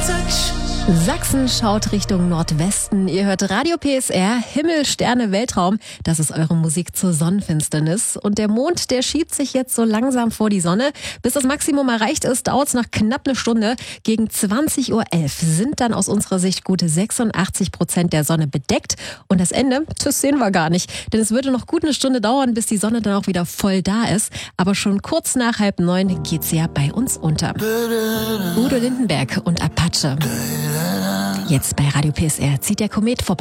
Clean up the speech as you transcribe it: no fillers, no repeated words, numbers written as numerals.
Sachsen schaut Richtung Nordwesten. Ihr hört Radio PSR, Himmel, Sterne, Weltraum. Das ist eure Musik zur Sonnenfinsternis. Und der Mond, der schiebt sich jetzt so langsam vor die Sonne. Bis das Maximum erreicht ist, dauert es noch knapp eine Stunde. Gegen 20:11 Uhr sind dann aus unserer Sicht gute 86% der Sonne bedeckt. Und das Ende, das sehen wir gar nicht. Denn es würde noch gut eine Stunde dauern, bis die Sonne dann auch wieder voll da ist. Aber schon kurz nach 8:30 geht's ja bei uns unter. Udo Lindenberg und Apache. Jetzt bei Radio PSR zieht der Komet vorbei.